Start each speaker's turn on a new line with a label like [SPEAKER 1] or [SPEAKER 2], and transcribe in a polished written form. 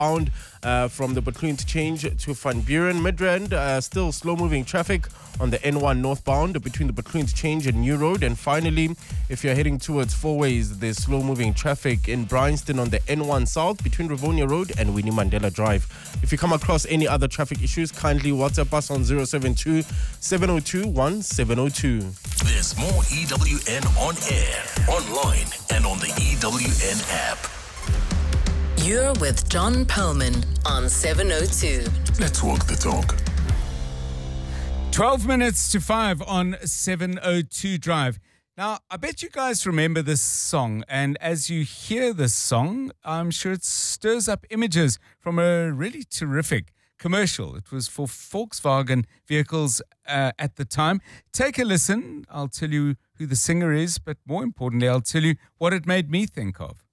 [SPEAKER 1] northbound from the Bethune Interchange to Van Buren. Midrand, still slow-moving traffic on the N1 northbound between the Bethune Interchange and New Road. And finally, if you're heading towards Four Ways, there's slow-moving traffic in Bryanston on the N1 south between Rivonia Road and Winnie Mandela Drive. If you come across any other traffic issues, kindly WhatsApp us on 072 702 1702.
[SPEAKER 2] There's more EWN on air, online, and on the EWN app.
[SPEAKER 3] You're with John Perlman on 702.
[SPEAKER 2] Let's walk the talk.
[SPEAKER 4] 12 minutes to 5 on 702 Drive. Now, I bet you guys remember this song, and as you hear this song, I'm sure it stirs up images from a really terrific commercial. It was for Volkswagen vehicles at the time. Take a listen. I'll tell you who the singer is, but more importantly, I'll tell you what it made me think of.